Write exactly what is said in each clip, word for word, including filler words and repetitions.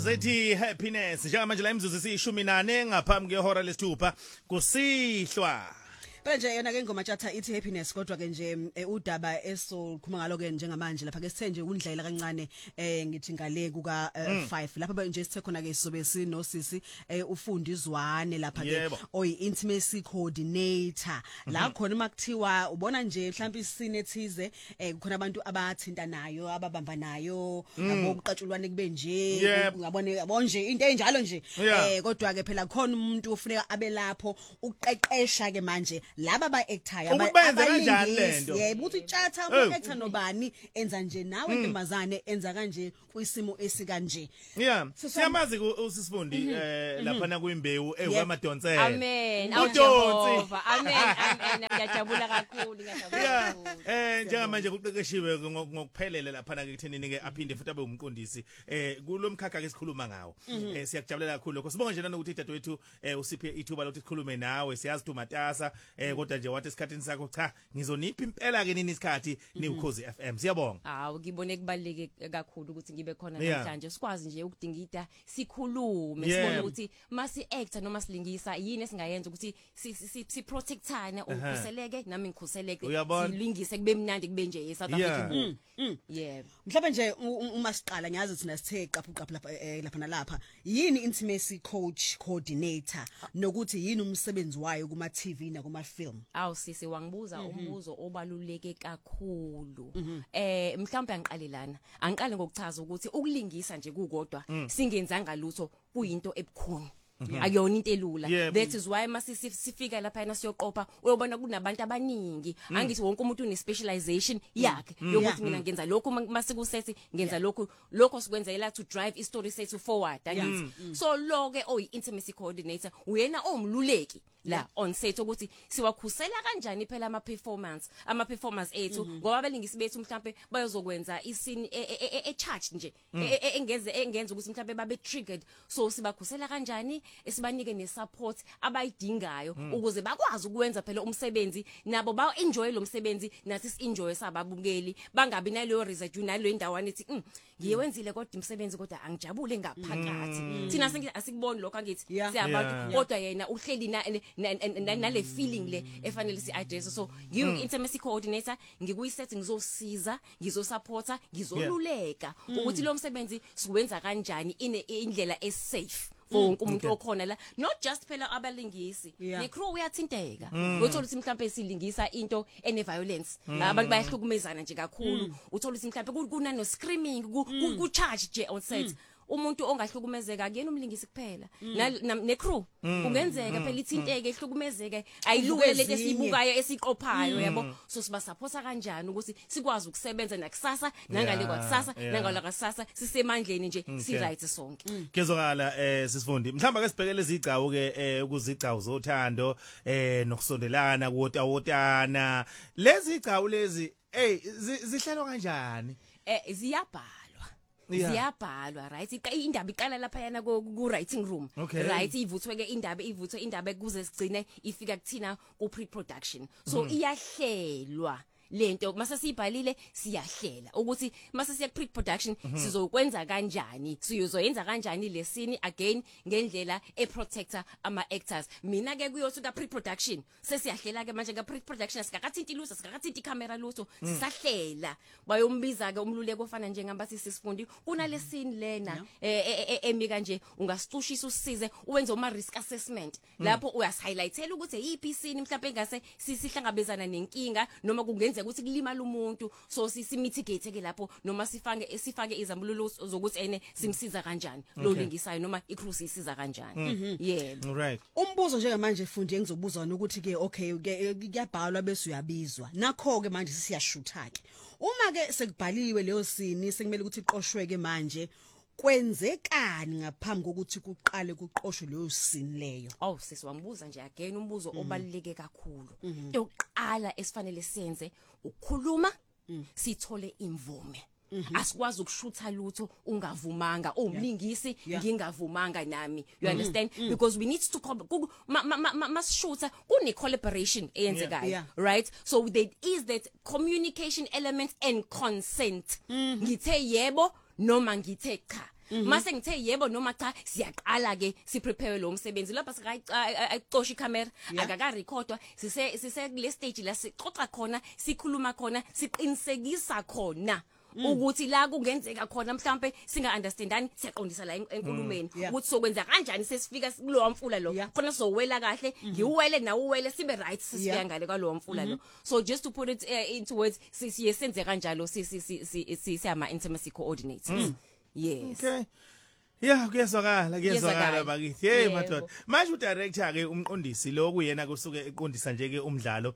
Igazeti Happiness njengamanje la imzuzu siyishumi nane ngaphambi kwehora lesithupha kusihlwa. Manje yona ke ingoma chatha ithi happiness kodwa ke nje udaba esokhuluma ngalo ke njengamanje lapha ke sithe nje undlela kancane eh ngithi ngale kuka five lapha nje sithe khona ke sizobe sinosisi ufundizwane lapha ke oyi intimacy coordinator la khona makuthiwa ubona nje mhlawumbe isine ethize kukhona abantu abathintanayo ababambanayo abokuqatshulwane kube nje ungabona yabo nje into enjalo nje eh kodwa ke phela khona umuntu ufuneka abe lapho uqeqesha ke manje laba ba actor abayingisi yebo uthi chatha u actor nobani enza nje nawe ntombazane enza kanje kwisimo esikanje. Yeah siyamazi usisifundi eh lapha na kuimbewu ekwamadonsela. Amen awujehova amen amen ngiyajabula kakhulu ngiyajabula. Eh njengamanje kuqeqeshiwe ngokuphelele lapha na ke kuthenini ke aphinde futhi abe umqondisi eh kulomkhakha ke sikhuluma ngawo. Eh siyakujabulela kakhulu lokho sibonga nje nanokuthi dadewethu usiphe ithuba lokuthi sikhulume nawe siyazi tu matasa eh kodwa nje wathi esikhathini sakho cha ngizonipha impela ke nini isikhathi ni Ukhozi F M siyabonga. Hawu ngibone kubaleke kakhulu ukuthi ngibe khona namhlanje sikwazi nje ukudingida sikhulume sibone ukuthi masi actor noma silingisa yini esingayenza ukuthi si protectane ukhuseleke nami ngikhuseleke silingise kube mnandi kube nje eSouth Africa. Yebo mhlawumbe nje uma siqala ngiyazi thina sithe qaphu qaphu lapha lapha nalapha yini intimacy coach coordinator nokuthi yini umsebenzi wayo kuma T V na kuma film. Awu sisi wangibuza umbuzo obaluleke kakhulu. Eh mhlawumbe angiqale lana angiqale ngokuchaza ukuthi ukulingisa nje kukodwa singenzanga lutho kuyinto ebukhuni. Akuyona into elula. That is why masisi sifika lapha yana siyoqopha uyobona kunabantu abaningi angithi wonke umuntu une specialization yakhe yokuthi mina ngenza lokho masikusethi ngenza lokho lokho sikwenzela to drive istory sethu forward angithi. So loke oyi intimacy coordinator uyena omluleki la on set ukuthi siwakhusela kanjani phela ama performance ama performance ethu ngoba abalingisi bethu mhlambe bayozokwenza iscene e charge nje engeze engenza ukuthi mhlambe babe triggered so sibakhusela kanjani esibanike ne support abayidingayo ukuze bakwazi ukwenza phela umsebenzi nabo ba enjoy lo msebenzi nathi si enjoy sababukeli bangabi naleyo residue naleyo indawana ethi ngiyewenzile kodwa umsebenzi kodwa angijabule ngaphakathi thina asikuboni lokho angithi siyabantu kodwa yena uhleli na nale feeling le efanele si address so ngiyu intimacy coordinator ngikuyisethi ngizosiza ngizosupporta ngizoluleka ukuthi lo msebenzi siwenza kanjani indlela e safe for wonke umuntu okhona la not just phela abalingisi ne crew uyathinteka uthola ukuthi mhlambe silingisa into ene violence abantu bayahlukumezana nje kakhulu uthola ukuthi mhlambe kunano screaming ku charge je on set umuntu ongahlukumezeka akuyena umlingisi kuphela ne crew kungenzeka phela ithinteke ehlukumezeke ayiluke lento esibukayo esiqophayo yabo so siba supporta kanjani ukuthi sikwazi ukusebenza nakusasa nangale kwakusasa nangala kasasa sisemandleni nje si right sonke. Kezokala eh sisifundi mhlamba ke sibhekele izigcawu ke ukuzigcawu zothando eh nokusondelana kuwotawotana lezi igcawu lezi hey zihlelwa kanjani? Eh ziyabhala ziyabhalwa right indaba iqala lapha yana ku writing room right ivuthwe ke indaba ivuthwe indaba kuze sigcine ifika kuthina ku pre production so iyahlelwa lento mase siyibhalile siyahlela ukuthi mase siya pre production sizokwenza kanjani siyozoyenza kanjani le scene again ngendlela e protector ama actors mina ke kuyothi ka pre production sesiyahlela ke manje ka pre production sikakathinti luso sikakathinti camera luso sisahlela bayombiza ke umluleko ofana njengambathi sisifundi kuna le scene lena emika nje ungasicushisa usize uwenze uma risk assessment lapho uyas highlightela ukuthi yipi scene mhlawumbe engase sisihlangabezana nenkinga noma kungenza ukuthi kulimala umuntu so sisi mitigate ke lapho noma sifake esifake izambululo zokuthi ene simsiza kanjani lo lingisayo noma icruise isiza kanjani. Yebo right umbuzo njengamanje fundi engizobuza ukuthi ke okay kuyabhalwa bese uyabizwa nakho ke manje siyashutha ke uma ke sekubhaliwe leyo sini sekumele ukuthi iqoshweke manje kwenzekani ngaphambi kokuthi kuqale kuqoshwe leyo scene leyo? Oh sisi wangibuza nje again umbuzo obaluleke kakhulu. Yokuqala esifanele senze ukukhuluma sithole imvume. Asikwazi ukushutha lutho ungavumanga umlingisi ngingavumanga nami you understand because we need to masishutha kune collaboration eyenzekayo right so there is that communication element and consent ngithe yebo noma ngithe cha mase ngithe yebo noma cha siyaqala ke si prepare lo msebenzi lapha sikayiqosha icamera akaka recordwa sise sise kule stage la sixoxa khona sikhuluma khona siqinisekisa khona ukuthi la kungenzeka khona mhlambe singa understandani siyaqondisa la enkulumeni ukuthi sokwenza kanjani sesifika kulowa mfula lo khona sizowela kahle ngiwele nawe uwele sibe right sisifika ngale kwalowa mfula lo so just to put it uh, into words siyenze kanjalo si si si siyama intimacy coordinators yes okay yeah kuyezwakala kuyezwakala bakithi hey madoda manje u director ke umqondisi lo kuyena kusuke eqondisa nje ke umdlalo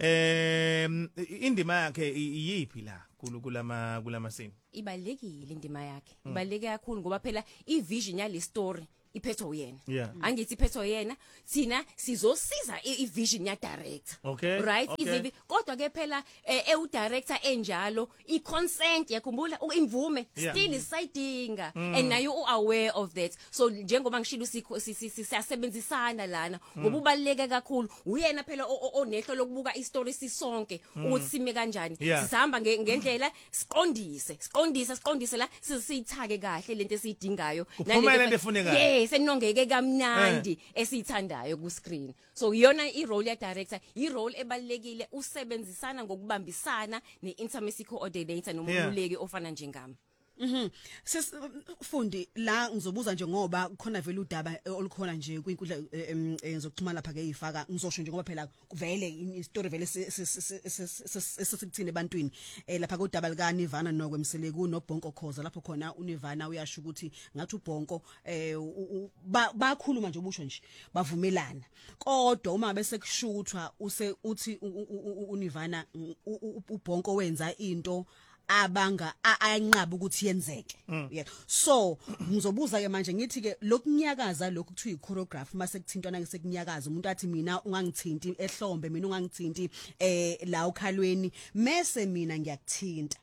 eh indima yakhe iyipi la kulama kulama scene ibalekile indima yakhe ibaleke kakhulu ngoba phela I vision yale story iphetho uyena angithi iphetho yena thina sizosiza I vision ya director okay right okay. Kodwa ke phela eh u director enjalo I consent yakhumbula imvume yeah. still isayidinga mm. and nayo u aware of that so njengoba ngishilo siyasebenzisana lana ngoba ubaleke kakhulu uyena phela onehlo lokubuka istory sisonke ukuthi sime kanjani sihamba ngendlela siqondise siqondise siqondise la sisithake kahle lento esiyidingayo nalento efunekayo senongeke kamnandi esithandayo ku screen so yona I role ya director I role ebalekile usebenzisana ngokubambisana ne intimacy coordinator nomluleki ofana njengami Mhm. Sesifundi la ngizobuza nje ngoba khona vele udaba olukhona nje kwinkundla ezokuxhumana lapha ke ifaka ngizosho nje ngoba phela vele istory vele sesikuthini ebantwini lapha kodaba lika Nivana nokwemseleku noBhonko Khoza lapho khona uNivana uyasho ukuthi ngathi uBhonko eh bakhuluma nje ubusho nje bavumelana kodwa uma bese kushuthwa use uthi uNivana uBhonko wenza into abanga ayanqaba ukuthi yenzeke yeah so ngizobuza ke manje ngithi ke lokunyakaza lokhu kuthiwa ichoreograph mase kuthintwana ke sekunyakaza umuntu athi mina ungangithinti ehlombe mina ungangithinti eh la ukhalweni mase mina ngiyakuthinta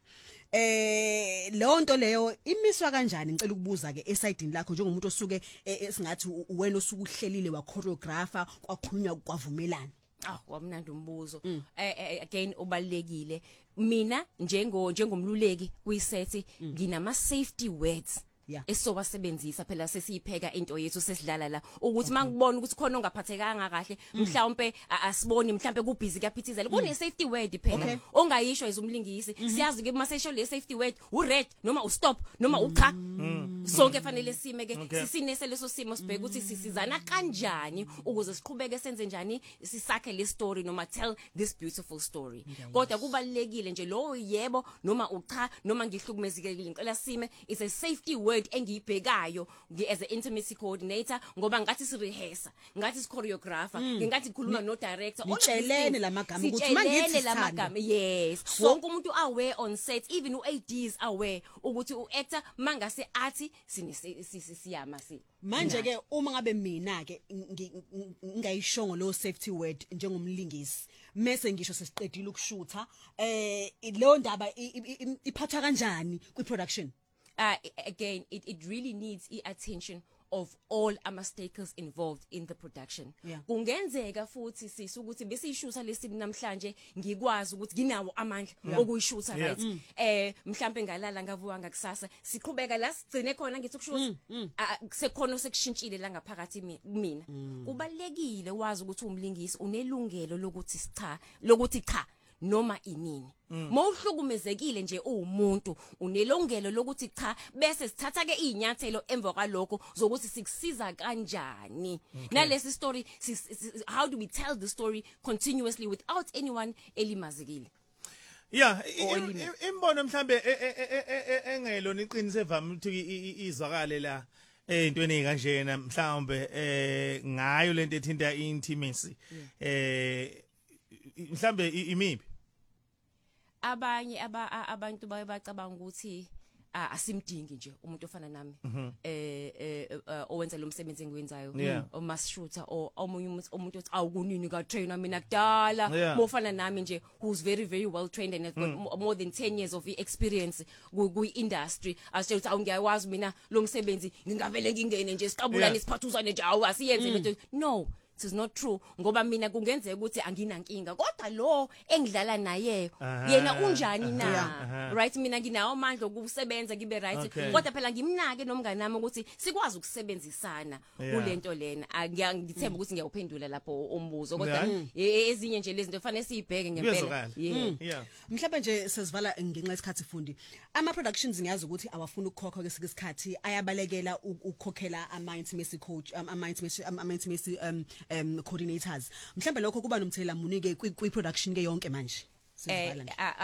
eh lonto leyo imiswa kanjani ngicela ukubuza ke esidini lakho njengomuntu osuke esingathi wena osuke uhlelile wa choreographer kwakhulunywa kwavumelana ah wamnandi umbuzo eh again ubalekile mina njengo njengomluleki kuyisethi nginama safety words esizowasebenzisa phela sesiyipheka into yethu sesidlala la ukuthi mangibona ukuthi khona ongaphathekanga kahle mhlawumbe asiboni mhlawumbe kubhizi kuyaphithizela kune safety word phela ongayisho izumlingisi siyazi ke mase sho le safety word u red noma u stop noma u cha sonke fanele sime ke sisinese leso simo sibheke ukuthi sisizana kanjani ukuze siqhubeke senze njani sisakhe le story noma tell this beautiful story kodwa kubalekile nje lo yebo noma ucha noma ngihlukumezekile ngicela sime is a safety word engiyibhekayo as an intimacy coordinator ngoba ngathi si rehearse ngathi si choreographer ngathi khuluma no director utshelene lamagama ukuthi mangithi lamagama yes wonke umuntu aware on set even u A Ds aware ukuthi u actor mangase athi sine siyama si manje ke uma ngabe mina ke ngayishongo lo safety word njengomlingisi mase ngisho sesiqedile ukushutha eh lo ndaba iphatha kanjani kwi production Uh, again, it, it really needs the attention of all our stakers involved in the production. Kungenzeka futhi sisi ukuthi besishutha lesini namhlanje ngikwazi ukuthi nginawo amandla okuyishutha right. Eh mhlambe ngalala ngavuka ngakusasa siqhubeka la sigcine khona ngithi ukushutha sekhona sekushintshile la ngaphakathi mina. Kubalekile wazi ukuthi umlingisi unelungelo lokuthi cha lokuthi cha noma inini mawuhlukumezekile nje umuntu unelongelo lokuthi cha bese sithatha ke inyathelo emva kwalokho zokuthi sikusiza kanjani nalesi story how do we tell the story continuously without anyone elimazekile yeah imbono mhlambe engelona iqinise evama ukuthi izwakale la eyintweni ezikanjena mhlambe eh ngayo lento ethinta intimacy eh mhlambe imibi abanye abantu baye bacabanga ukuthi asimdingi nje umuntu ofana nami eh owenza lo msebenzi engiwenzayo o mass shooter o omunye umuntu othi awukunini ka trainer mina kudala mofana nami nje who's very very well trained and has got more than ten years of experience ku industry asho ukuthi awungiyawazi mina lo msebenzi ngingavele ngingene nje siqabulane siphathuzane nje awu asiyenze lento no it is not true ngoba mina kungenzeka ukuthi anginankinga kodwa lo engidlala naye yena unjani na right mina nginawo amandla okusebenza ngibe right kodwa phela ngimnake nomngane nami ukuthi sikwazi ukusebenzisana kulento lena ngiyangithemba ukuthi ngiyawuphendula lapho umbuzo kodwa ezinye nje lezi zinto kufanele siyibheke ngempela yeah mhlawumbe nje sesivala ngenxa isikhathi fundi ama productions ngiyazi ukuthi awafuna ukukhokha kesike isikhathi ayabalekela ukukhokhela ama intimacy coach ama intimacy ama intimacy um um coordinators mhlawumbe lokho kuba nomthelela munike kwi production ke yonke manje eh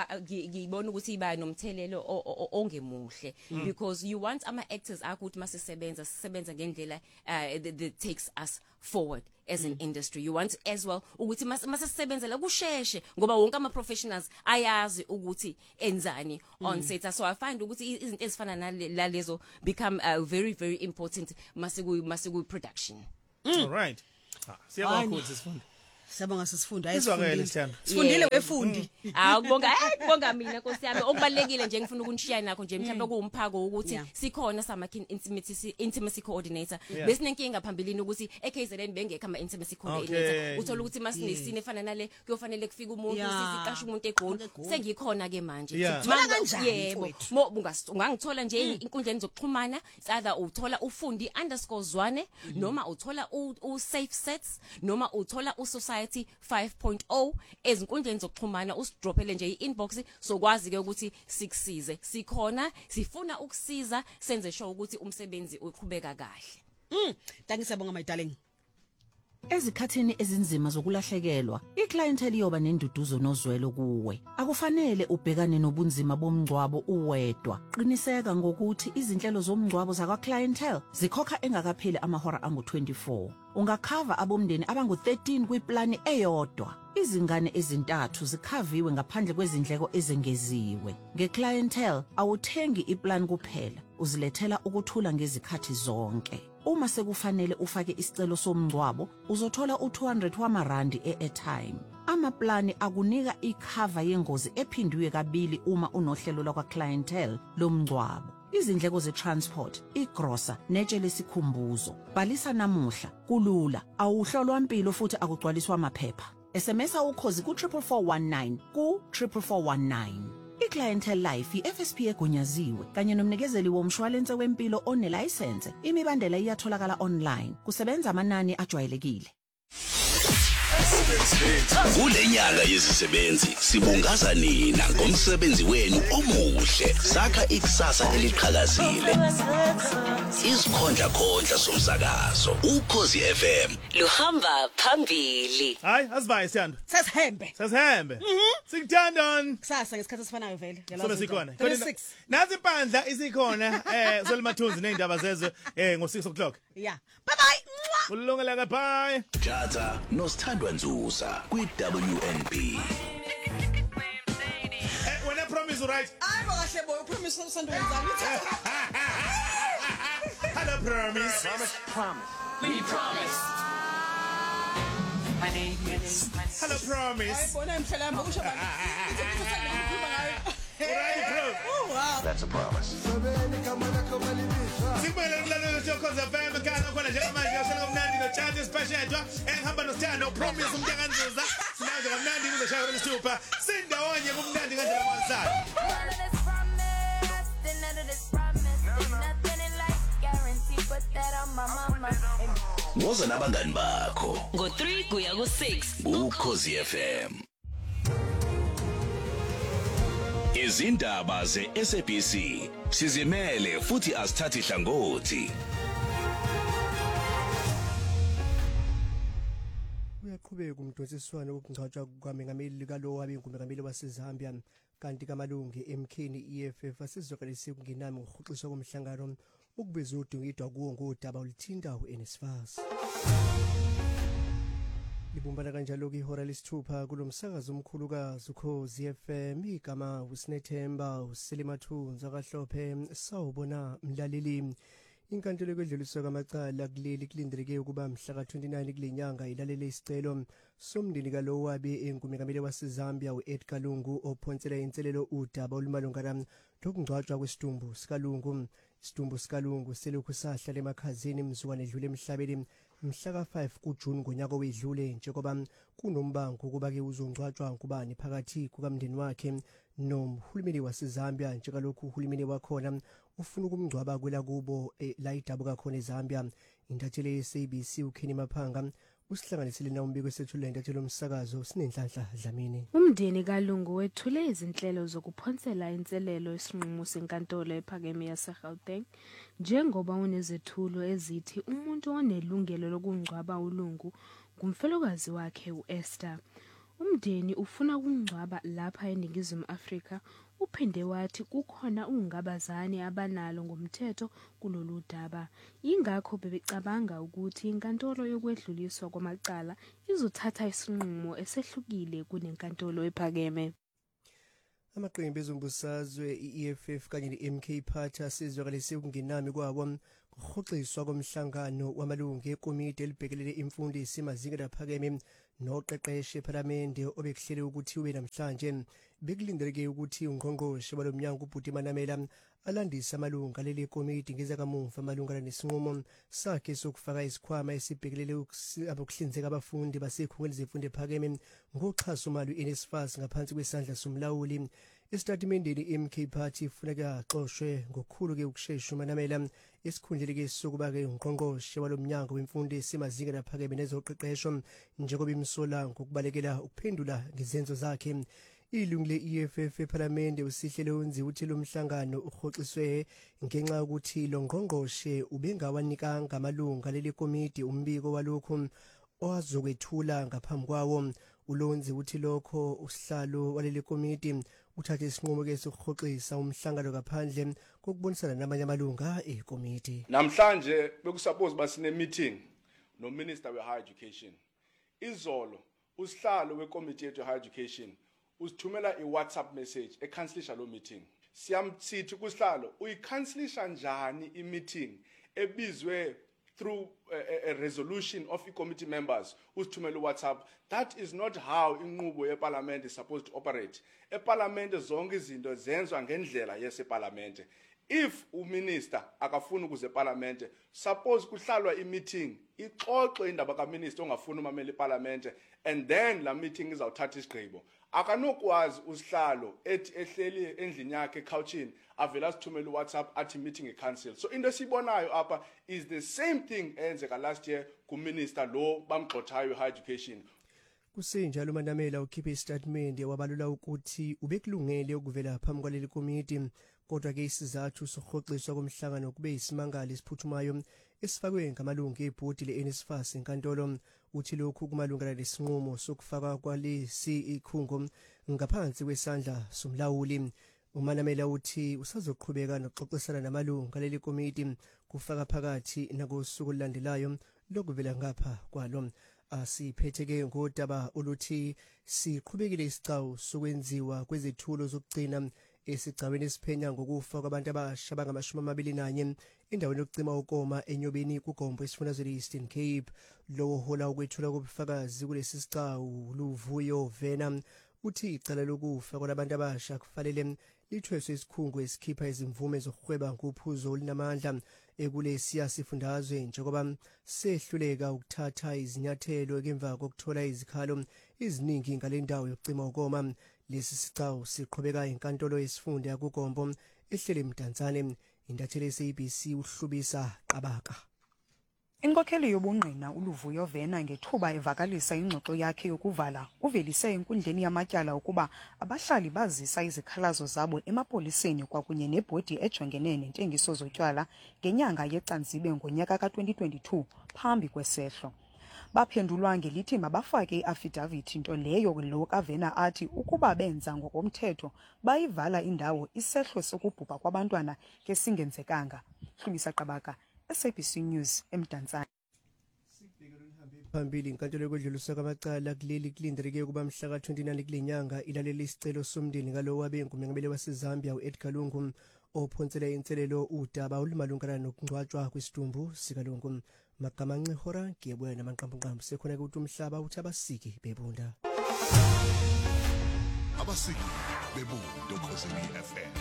ngibona ukuthi iba nomthelelo ongemuhle because you want ama actors akho ukuthi masisebenza sisebenza ngendlela that takes us forward as an industry. You want as well ukuthi masisebenzela kusheshe ngoba wonke ama professionals ayazi ukuthi enzani on set. So I find ukuthi izinto ezifana nalezo become uh, very very important masiku masiku production. All right. Siyabonga ukuthi sifunde. Siyabonga sisifunda ayisifundile sithando. Sifundile wefundi. Ah kubonga eh kubonga mina Nkosi yami okubalekile nje ngifuna ukunishiya nakho nje mhlawumbe kuumphako ukuthi sikhona sama intimacy intimacy coordinator bese nenkinga phambilini ukuthi e K Z N bengekho ama intimacy coordinator uthola ukuthi masinesine efana nale kuyofanele kufika umuntu siqasha umuntu egoli sengikhona ke manje thola kanjani yebo ungangithola nje inkundleni zokuxhumana either uthola ufundi underscore zwane noma uthola u safe sets noma uthola u society five point oh ezinkundleni zokuxhumana usidropele nje i-inbox sokwazi ke ukuthi sikusize sikhona sifuna ukusiza senze sure ukuthi umsebenzi uqhubeka kahle. Mm, thank you siyabonga my darling. Ezikhathini ezinzima zokulahlekelwa, iclientele iyoba nenduduzo nozwelo kuwe. Akufanele ubhekane nobunzima bomngcwabo uwedwa. Qiniseka ngokuthi izinhlelo zomngcwabo zakwa clientele zikhokha engakapheli amahora angu twenty-four. Ungakhava abomndeni abangu thirteen kwiplani eyodwa. Izingane ezintathu zikhaviwe ngaphandle kwezindleko ezengeziwe. Ngeclientele awuthengi iplan kuphela, uzilethela ukuthula ngezikhathi zonke. Uma sekufanele ufake isicelo somngcwabo, uzothola u two hundred wamarandi e-airtime. Amaplani akunika ikhava yengozi ephindwe kabili uma unohlelo lakwa clientele lomngcwabo. Izindleko ze-transport, igrosa, netshe lesikhumbuzo. Bhalisa namuhla, kulula, awuhlolwa impilo futhi akugcwaliswa amaphepha. S M S ukhozi ku four four one nine ku four four one nine. iClientele Life i-F S P egunyaziwe kanye nomnikezeli womshwalense wempilo onelicense. Imibandela iyatholakala online. Kusebenza amanani ajwayelekile. Kulenyanga yezisebenzi sibungaza nina ngomsebenzi wenu omuhle sakha ikusasa eliqhakazile. Isikhondla khondla somsakazo Ukhozi F M luhamba phambili. Hayi asibaye siyando. Sesihembe. Sesihembe. Sikuthandon. Kusasa ngesikhathi esifanayo vele. Sobe sikhona. Nazi impandla isikhona eh Zolimathunzi nezindaba zezwe eh ngo six o'clock. Yeah. Bye bye. Ulungela ke bye. Jatha noSithandwa Nzuza kwi W N P. Eh when I promise right. Hayi kahle boy promise usandweni zami. Hello promise. Promise. Promise. We promise. My name is. Hello promise. Hayi bona mhlalamba usho bani. Right bro. Oh wow. That's a promise. Sibele ngilalo Ukhozi F M kana khona njengamanje yasona kumnandi no chat special ehamba noSithando promise umntaka Nzuza sinazo kamnandi kuzoshaya kwesithupha sindawonye kumnandi kanjalo kwansana. Woza nabangani bakho Ngo three kuya ku six. Ukhozi F M. Izindaba ze S A B C sizimele futhi asithathi hlangothi. Uyaqhubeka umdonsiswano wokungcwatshwa kwamengameli likalo wabengumengameli waseZambia kanti kamalungu emkheni E F F asizokalise kungenami ngokuxoxiswa komhlangano ukubeza udungidwa kuwo ngodaba olithinta uNSFAS. Libumbana kanjalo ke ihora lesithupha kulomsakazo omkhulu kaZukhozi F M igama uSinethemba uSelimathunzi akahlophe sawubona mlaleli. Inkantolo kwedluliswa kwamacala kuleli kulindeleke ukuba mhla ka twenty-nine kulenyanga ilalele isicelo somndeni kalo wabe engumengameli waseZambia uEdgar Lungu ophonsela inselelo udaba olumalungana lokungcwatshwa kwesidumbu sikalungu. Isidumbu sikalungu selokhu sahla lemakhazini mzukwane edlule emhlabeni mhla ka five kuJuni ngonyaka owedlule njengoba kunombango ukuba ke uzongcwatshwa ngubani phakathi kukamndeni wakhe nomhulumeni waseZambia njengalokhu uhulumeni wakhona ufuna ukumngcwaba kwela kubo eh, la idabuka khona eZambia. Intatheli ye-S A B C uKenny Maphanga usihlanganisele na umbiko esethula intatheli omsakazo sinenhlanhla Dlamini. Umndeni kaLungu wethule izinhlelo zokuphonsela inselelo isinqumo senkantolo ephakeme yaseGauteng njengoba unezethulo ezithi umuntu onelungelo lokungcwaba uLungu ngumfelokazi wakhe uEsther. Umndeni ufuna ukungcwaba lapha eNingizimu Afrika uphinde wathi kukhona ungabazane abanalo ngomthetho kulolu daba. Ingakho bebecabanga ukuthi inkantolo yokwedluliswa kwamacala izothatha isinqumo esehlukile kunenkantolo ephakeme. Amaqembu ezombusazwe i-E F F kanye ne-M K Party asizwakalise ukungenami kwabo kuhoxiswa komhlangano wamalungu ekomiti elibhekelele imfundo yesimazingeni aphakeme noqeqeshe ePhalamende obekuhlele ukuthi ube namhlanje. Bekulindeleke ukuthi ungqongqoshe balomnyango uBhuti Manamela alandise amalunga leli komiti ngezakamuva amalungana nesinqumo sakhe sokufaka isikhwama esibhekelele ukuhlinzeka abafundi basekhungweni zemfundo ephakeme ngoxhaso mali u-N S F A S ngaphansi kwesandla somlawuli. Estatimendeni i-M K Party ifuneka axoshwe ngokukhulu ke ukusheshsha uManamela esikhundleni ke sokuba ke ungqongqoshe walomnyango wemfundo yesimazingeni aphakeme nezoqeqesho njengoba imsola ngokubalekela ukuphendula ngezenzo zakhe. Ilungu le-E F F ePhalamende usihlele wenziwe ukuthi lo mhlangano uhoxiswe ngenxa yokuthi lo ngqongqoshe ubengawanikanga amalunga leli komiti umbiko walokho owazokwethula ngaphambi kwawo. Ulonzi uthi lokho usihlalo waleli komiti uthathe isinqumo ke sokuhoxisa umhlangano ngaphandle kokubonisana namanye amalunga ekomiti. Namhlanje bekusuppose basine meeting no Minister we Higher Education. Izolo usihlalo wekomiti yethu Higher Education usithumela iWhatsApp message ecancelisha lo meeting. Siyamtsithi kusihlalo uyicancelisha njani imeeting ebizwe through a, a resolution of the committee members usithumela uWhatsApp. That is not how inqubo yeParliament is supposed to operate. EParliament zonke izinto zenzwa ngendlela yeseParliament. If uminister akafuna ukuze eParliament, suppose kuhlalwa imeeting ixoxe indaba kaminister ongafuna umamela eParliament, and then la meeting izawuthatha isigqibo. Akanokwazi usihlalo ethi ehleli endlini yakhe couchini avela sithumela uWhatsApp athi meeting ecancel. So into sibonayo apha is the same thing enzeka last year ku minister lo bamgxothayo higher education. Kusenjalo uManamela ukhiphe istatement wabalula ukuthi ubekulungele ukuvela phambi kwaleli komiti kodwa ke isizathu sokuhoxiswa komhlangano kube isimangalo esiphuthumayo esifakwe ngamalungu ebhodi le-N S F A S enkantolo. Uthi lokhu kumalungana nesinqumo sokufaka kwalesi ikhungo ngaphansi kwesandla somlawuli. uManamela uthi usazoqhubeka nokuxoxisana namalungu leli komiti kufaka phakathi nakosuku olulandelayo lokuvela ngapha kwalo. Asiphetheke ngodaba oluthi siqhubekile isicawu sokwenziwa kwezethulo zokugcina esigcaweni esiphenya ngokufa kwabantu abasha bangamashumi amabili nanye endaweni yokucima ukoma enyobeni kuGombo esifundazweni Eastern Cape. Lo hola ukwethula kobufakazi kulesi sicawu Luvuyo Vena uthi icala lokufa kwabantu abasha kufanele lithweswe isikhungo esikhipha izimvume zokuhweba ngophuzo olinamandla ekulesi yasifundazwe njengoba sehluleka ukuthatha izinyathelo ngemva kokuthola izikhalo eziningi ngalendawo yokucima ukoma. Lesi sicawu siqhubeka enkantolo yesifunda yakuGombo ehlele Mdantsane. Intatheli ye-S A B C uhlubisa Qabaka. Inkokheli yobungqina uLuvuyo Vena ngethuba evakalisa ingxoxo yakhe yokuvala uvelise enkundleni yamatyala ukuba abahlali bazisa izikhalazo zabo emapoliseni kwakunye nebhodi ejongene nentengiso zotywala ngenyanga yeCanzibe ngonyaka ka twenty twenty-two phambi kwesehlo. Baphendulwa ngelithi mabafake iaffidavit into leyo lo kaVena athi ukuba benza ngokomthetho bayivala indawo isehlo sokubhubha kwabantwana kesingenzekanga. Hlumisa Qabaka, S A B C News eMdantsane. Phambili inkantolo yokwedluliswa kwamacala kuleli kulindeleke ukuba mhla ka twenty-nine kulenyanga ilalele isicelo somndeni ngalo wabe ngumengameli waseZambia uEdgar Lungu ophonsela inselelo udaba olumalungana nokungcwatshwa kwesidumbu sikalungu. Magama Ncihora ngiyebuya namaqambuqambu sekhona ukuthi umhlaba uthi abasiki bebunda. Abasiki bebunda Khosini F M.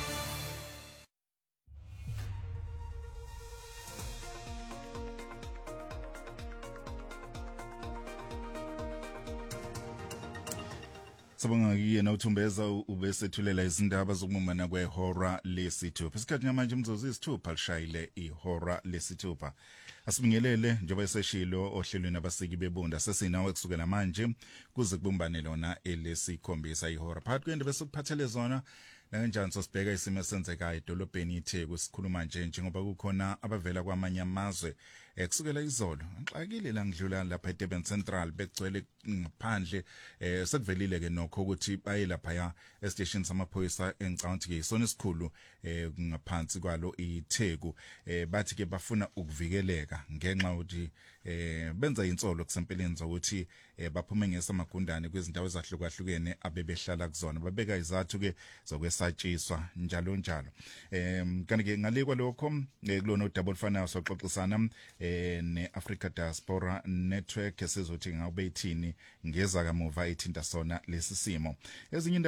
Sabonga kuyena uThumbeza ubesethulela izindaba zokubumbana kwehora lesithupha. Isikhathi namanje umzozi isithupha lishayile ihora lesithupha. Asibingelele njengoba eseshilo ohlelweni abaseki bebunda sesinawe kusukela manje kuze kubumbane lona elesikhombisa ihora. Phakathi kwendebe sokuphathele zona kanjani sosibheka isimo esenzeka edolobheni iTheku sikhuluma nje njengoba kukhona abavela kwamanye amazwe kusukela izolo ngixakile la ngidlula lapha eDurban Central begcwele ngaphandle eh sekuvelile ke nokho ukuthi baye lapha ya estation samaphoyisa engicabanga ke isona isikhulu eh ngaphansi kwalo iTheku eh bathi ke bafuna ukuvikeleka ngenxa ukuthi eh benza insolo kusempeleni zokuthi baphume ngesamagundane kwezindawo ezahlukahlukene abebehlala kuzona babeka izathu ke zokwesatshiswa njalo njalo em kanti ke ngale kwalokho kulona udouble finance waxoxisana eh neAfrica Diaspora Network esizothi ngabe ithini ngeza kamuva ithinta sona lesi simo ezinye